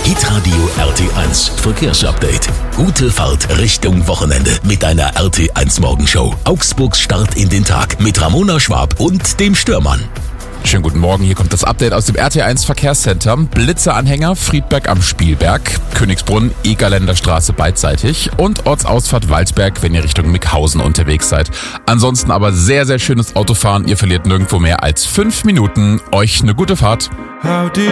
Hitradio RT1 Verkehrsupdate. Gute Fahrt Richtung Wochenende mit einer RT1 Morgenshow. Augsburgs Start in den Tag mit Ramona Schwab und dem Störmann. Schönen guten Morgen, hier kommt das Update aus dem RT1 Verkehrscenter. Blitzeranhänger Friedberg am Spielberg, Königsbrunn, Egerländer Straße beidseitig und Ortsausfahrt Waldberg, wenn ihr Richtung Mickhausen unterwegs seid. Ansonsten aber sehr, sehr schönes Autofahren. Ihr verliert nirgendwo mehr als 5 Minuten. Euch eine gute Fahrt.